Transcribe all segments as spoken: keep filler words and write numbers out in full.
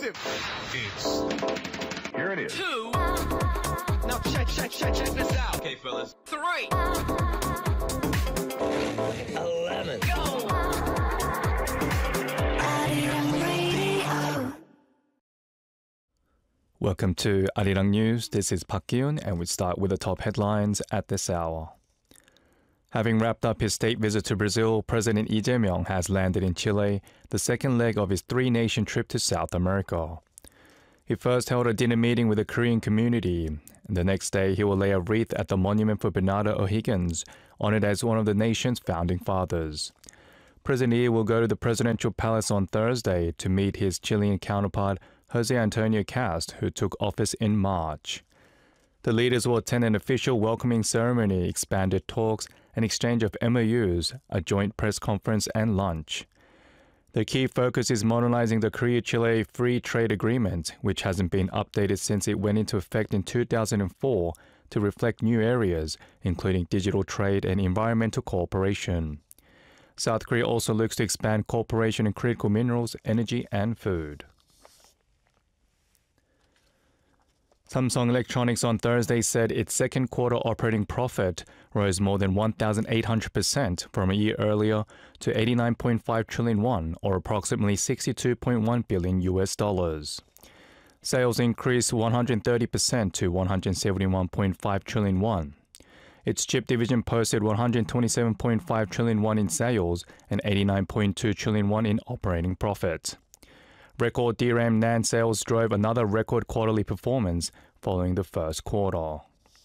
it. It's here it is. Two. Now check, check, check, check this out. Okay, fellas. Three. Eleven. Go. Welcome to Arirang News. This is Park Kyun, and we start with the top headlines at this hour. Having wrapped up his state visit to Brazil, President Lee Jae-myung has landed in Chile, the second leg of his three-nation trip to South America. He first held a dinner meeting with the Korean community. The next day, he will lay a wreath at the monument for Bernardo O'Higgins, honored as one of the nation's founding fathers. President Lee will go to the presidential palace on Thursday to meet his Chilean counterpart, Jose Antonio Cast, who took office in March. The leaders will attend an official welcoming ceremony, expanded talks, an exchange of M O Us, a joint press conference, and lunch. The key focus is modernizing the Korea-Chile Free Trade Agreement, which hasn't been updated since it went into effect in two thousand four to reflect new areas, including digital trade and environmental cooperation. South Korea also looks to expand cooperation in critical minerals, energy, and food. Samsung Electronics on Thursday said its second quarter operating profit rose more than one thousand eight hundred percent from a year earlier to eighty-nine point five trillion won, or approximately sixty-two point one billion U S dollars. Sales increased one hundred thirty percent to one hundred seventy-one point five trillion won. Its chip division posted one hundred twenty-seven point five trillion won in sales and eighty-nine point two trillion won in operating profit. Record D RAM NAND sales drove another record quarterly performance following the first quarter.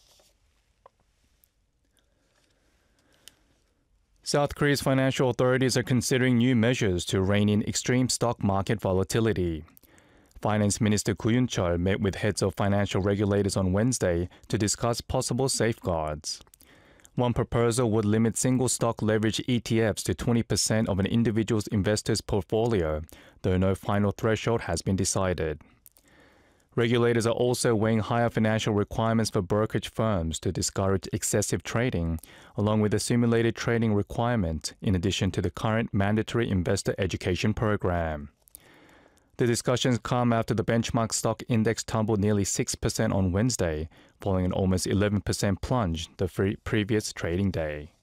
South Korea's financial authorities are considering new measures to rein in extreme stock market volatility. Finance Minister Koo Yoon-chol met with heads of financial regulators on Wednesday to discuss possible safeguards. One proposal would limit single-stock leverage E T Fs to twenty percent of an individual's investor's portfolio, though no final threshold has been decided. Regulators are also weighing higher financial requirements for brokerage firms to discourage excessive trading, along with a simulated trading requirement, in addition to the current mandatory investor education program. The discussions come after the benchmark stock index tumbled nearly six percent on Wednesday, following an almost eleven percent plunge the free previous trading day.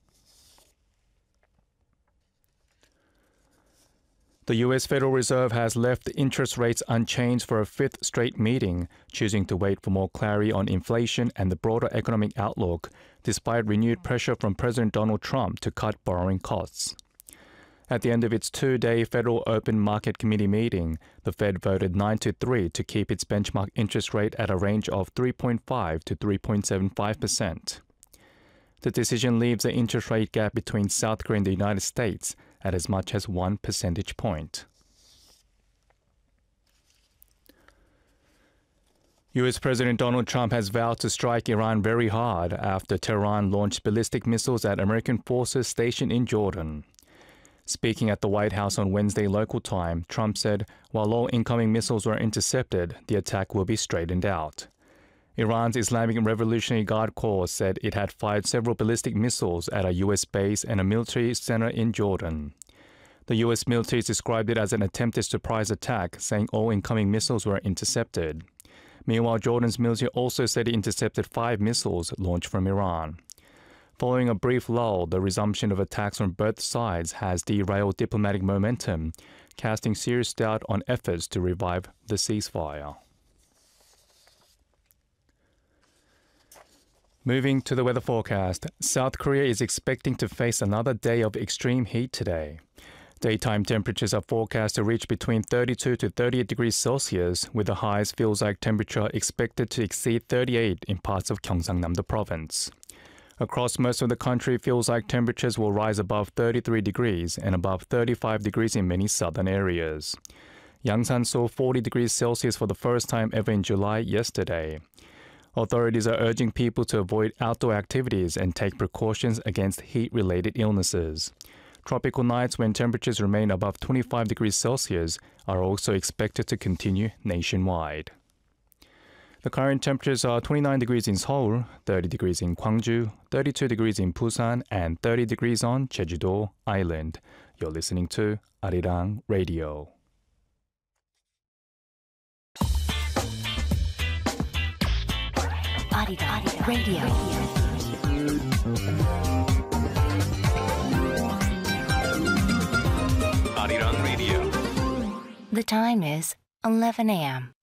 The U S Federal Reserve has left interest rates unchanged for a fifth straight meeting, choosing to wait for more clarity on inflation and the broader economic outlook, despite renewed pressure from President Donald Trump to cut borrowing costs. At the end of its two-day Federal Open Market Committee meeting, the Fed voted nine to three to keep its benchmark interest rate at a range of three point five to three point seven five percent. The decision leaves the interest rate gap between South Korea and the United States at as much as one percentage point. U S President Donald Trump has vowed to strike Iran very hard after Tehran launched ballistic missiles at American forces stationed in Jordan. Speaking at the White House on Wednesday local time, Trump said while all incoming missiles were intercepted, the attack will be straightened out. Iran's Islamic Revolutionary Guard Corps said it had fired several ballistic missiles at a U S base and a military center in Jordan. The U S military described it as an attempted surprise attack, saying all incoming missiles were intercepted. Meanwhile, Jordan's military also said it intercepted five missiles launched from Iran. Following a brief lull, the resumption of attacks from both sides has derailed diplomatic momentum, casting serious doubt on efforts to revive the ceasefire. Moving to the weather forecast, South Korea is expecting to face another day of extreme heat today. Daytime temperatures are forecast to reach between thirty-two to thirty-eight degrees Celsius, with the highest feels-like temperature expected to exceed thirty-eight in parts of Gyeongsangnam-do Province. Across most of the country, feels-like temperatures will rise above thirty-three degrees and above thirty-five degrees in many southern areas. Yangsan saw forty degrees Celsius for the first time ever in July yesterday. Authorities are urging people to avoid outdoor activities and take precautions against heat-related illnesses. Tropical nights when temperatures remain above twenty-five degrees Celsius are also expected to continue nationwide. The current temperatures are twenty-nine degrees in Seoul, thirty degrees in Gwangju, thirty-two degrees in Busan, and thirty degrees on Jeju-do Island. You're listening to Arirang Radio. Arirang Radio. Arirang Radio. The time is eleven a m